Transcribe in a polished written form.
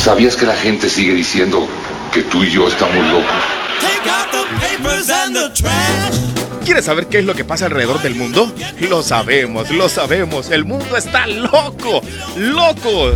¿Sabías que la gente sigue diciendo que tú y yo estamos locos? ¿Quieres saber qué es lo que pasa alrededor del mundo? Lo sabemos, lo sabemos. El mundo está loco, loco.